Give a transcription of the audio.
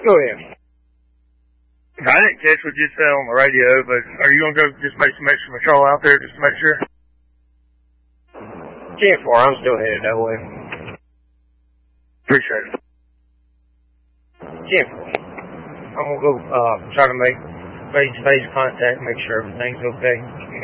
Go ahead. I didn't catch what you said on the radio, but are you going to go just make some extra patrol out there just to make sure? 10-4, I'm still headed that way. Appreciate it. 10-4. I'm going to go try to make face-to-face contact, make sure everything's okay.